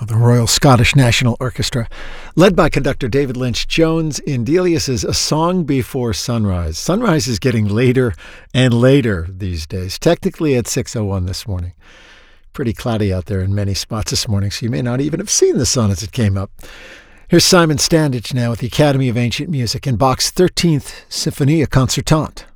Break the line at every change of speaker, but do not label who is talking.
the Royal Scottish National Orchestra, led by conductor David Lynch Jones in Delius's A Song Before Sunrise. Sunrise is getting later and later these days, technically at 6:01 this morning. Pretty cloudy out there in many spots this morning, so you may not even have seen the sun as it came up. Here's Simon Standage now with the Academy of Ancient Music in Bach's 13th Sinfonia Concertante.